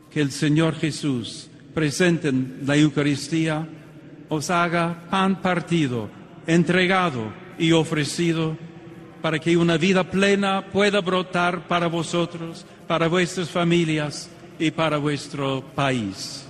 que el Señor Jesús, presente en la Eucaristía, os haga pan partido, entregado y ofrecido, para que una vida plena pueda brotar para vosotros, para vuestras familias y para vuestro país.